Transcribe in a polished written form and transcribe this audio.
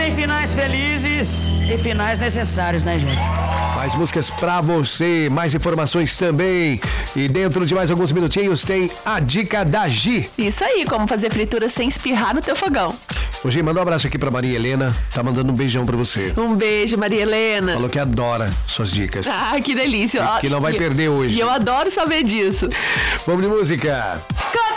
tem finais felizes e finais necessários, né, gente? Mais músicas pra você, mais informações também. E dentro de mais alguns minutinhos tem a dica da Gi. Isso aí, como fazer fritura sem espirrar no teu fogão. Ô Gi, manda um abraço aqui pra Maria Helena. Tá mandando um beijão pra você. Um beijo, Maria Helena. Falou que adora suas dicas. Ah, que delícia. Que não vai perder hoje. E eu adoro saber disso. Vamos de música.